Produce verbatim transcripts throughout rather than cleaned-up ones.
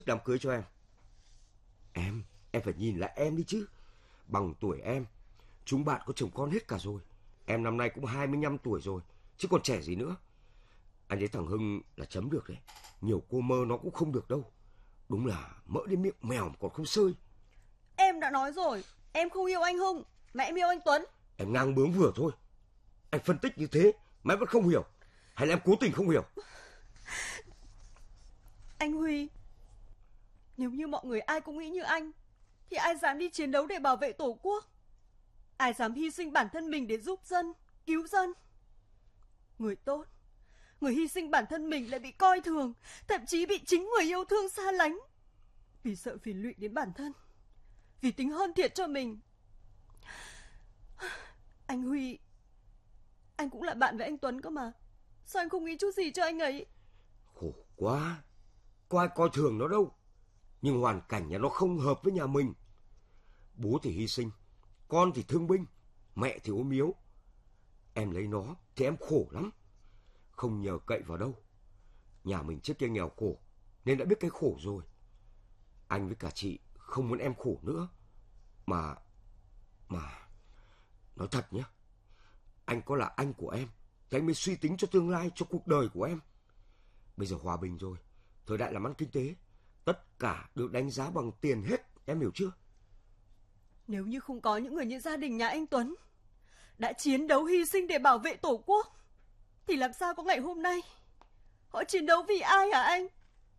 đám cưới cho em. Em, em phải nhìn lại em đi chứ. Bằng tuổi em, chúng bạn có chồng con hết cả rồi. Em năm nay cũng hai mươi lăm tuổi rồi, chứ còn trẻ gì nữa. Anh thấy thằng Hưng là chấm được đấy. Nhiều cô mơ nó cũng không được đâu. Đúng là mỡ đến miệng mèo còn không sơi. Em đã nói rồi, em không yêu anh Hưng, mà em yêu anh Tuấn. Em ngang bướng vừa thôi. Anh phân tích như thế mà em vẫn không hiểu, hay là em cố tình không hiểu? Anh Huy, nếu như mọi người ai cũng nghĩ như anh, thì ai dám đi chiến đấu để bảo vệ Tổ quốc? Ai dám hy sinh bản thân mình để giúp dân, cứu dân? Người tốt, người hy sinh bản thân mình lại bị coi thường, thậm chí bị chính người yêu thương xa lánh. Vì sợ phiền lụy đến bản thân, vì tính hơn thiệt cho mình. Anh Huy, anh cũng là bạn với anh Tuấn cơ mà. Sao anh không nghĩ chút gì cho anh ấy? Khổ quá. Có ai coi thường nó đâu. Nhưng hoàn cảnh nhà nó không hợp với nhà mình. Bố thì hy sinh, con thì thương binh, mẹ thì ốm yếu. Em lấy nó thì em khổ lắm, không nhờ cậy vào đâu. Nhà mình trước kia nghèo khổ nên đã biết cái khổ rồi. Anh với cả chị không muốn em khổ nữa. Mà Mà nói thật nhé, anh có là anh của em thì anh mới suy tính cho tương lai, cho cuộc đời của em. Bây giờ hòa bình rồi, thời đại làm ăn kinh tế, tất cả được đánh giá bằng tiền hết, em hiểu chưa? Nếu như không có những người như gia đình nhà anh Tuấn đã chiến đấu hy sinh để bảo vệ Tổ quốc, thì làm sao có ngày hôm nay? Họ chiến đấu vì ai hả anh?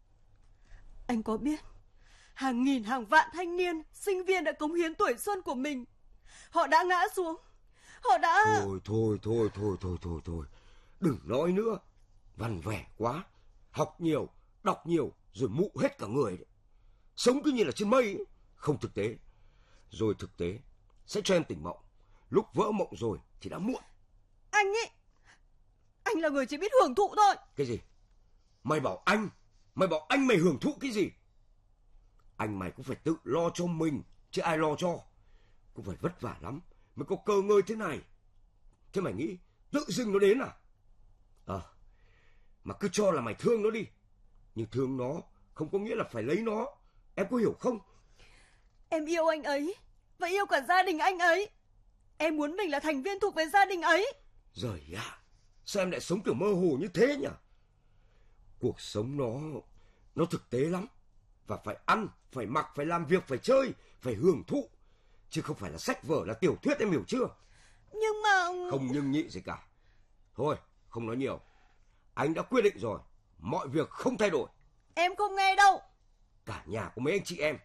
Anh có biết hàng nghìn hàng vạn thanh niên, sinh viên đã cống hiến tuổi xuân của mình. Họ đã ngã xuống. Họ đã... Thôi thôi thôi thôi thôi thôi thôi đừng nói nữa. Văn vẻ quá. Học nhiều, đọc nhiều rồi mụ hết cả người đấy. Sống cứ như là trên mây ấy. Không thực tế. Rồi thực tế sẽ cho em tỉnh mộng. Lúc vỡ mộng rồi thì đã muộn. Anh ấy, anh là người chỉ biết hưởng thụ thôi. Cái gì? Mày bảo anh Mày bảo anh mày hưởng thụ cái gì? Anh mày cũng phải tự lo cho mình, chứ ai lo cho. Cũng phải vất vả lắm mới có cơ ngơi thế này. Thế mày nghĩ tự dưng nó đến à? Ờ à, mà cứ cho là mày thương nó đi. Nhưng thương nó không có nghĩa là phải lấy nó. Em có hiểu không? Em yêu anh ấy và yêu cả gia đình anh ấy. Em muốn mình là thành viên thuộc về gia đình ấy. Giời ạ, sao em lại sống kiểu mơ hồ như thế nhỉ? Cuộc sống nó Nó thực tế lắm. Và phải ăn, phải mặc, phải làm việc, phải chơi, phải hưởng thụ. Chứ không phải là sách vở, là tiểu thuyết, em hiểu chưa? Nhưng mà... Không nhưng nhị gì cả. Thôi, không nói nhiều. Anh đã quyết định rồi. Mọi việc không thay đổi. Em không nghe đâu. Cả nhà của mấy anh chị em.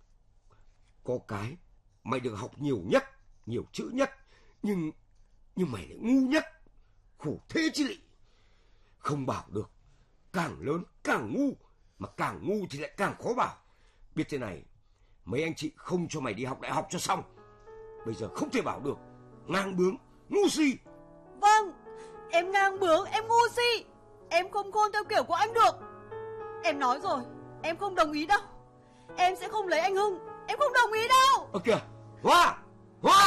Có cái mày được học nhiều nhất, nhiều chữ nhất. Nhưng Nhưng mày lại ngu nhất. Khổ thế chứ lị. Không bảo được. Càng lớn càng ngu. Mà càng ngu thì lại càng khó bảo. Biết thế này, mấy anh chị không cho mày đi học đại học cho xong. Bây giờ không thể bảo được. Ngang bướng, ngu si. Vâng, em ngang bướng, em ngu si. Em không khôn theo kiểu của anh được. Em nói rồi, em không đồng ý đâu. Em sẽ không lấy anh Hưng. Em không đồng ý đâu. Ơ kìa, Hoa!